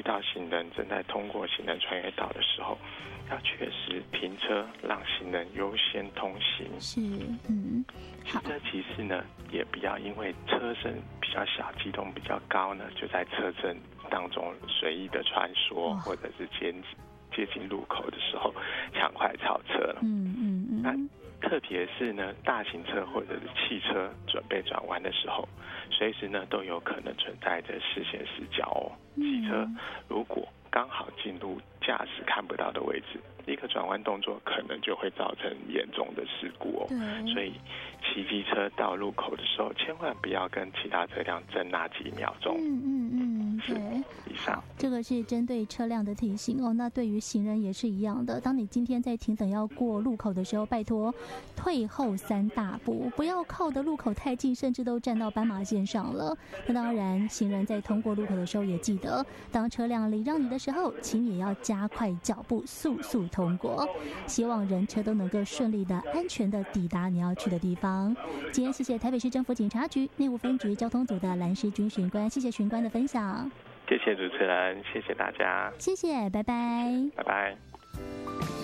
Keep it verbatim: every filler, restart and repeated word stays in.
到行人正在通过行人穿越道的时候，要确实停车，让行人优先通行。 是，嗯， 行车骑士呢，也不要因为车身比较小、机动比较高呢，就在车阵当中随意的穿梭，或者是接接近路口的时候抢快超车了。 嗯嗯嗯。 那特别是呢，大型车或者是汽车准备转弯的时候，随时呢都有可能存在着视线死角哦。汽车如果刚好进入驾驶看不到的位置，一个转弯动作可能就会造成严重的事故哦。所以骑机车到路口的时候，千万不要跟其他车辆争那几秒钟。 嗯嗯嗯，对。 以上， 这个是针对车辆的提醒哦。那对于行人也是一样的。当你今天在停等要过路口的时候，拜托退后三大步，不要靠的路口太近，甚至都站到斑马线上了。那当然，行人在通过路口的时候也记得，当车辆礼让你的时候，请也要加快脚步，速速通过。希望人车都能够顺利的、安全的抵达你要去的地方。今天谢谢台北市政府警察局内务分局交通组的蓝诗君巡官，谢谢巡官的分享。 谢谢主持人，谢谢大家， 谢谢，拜拜， 拜拜。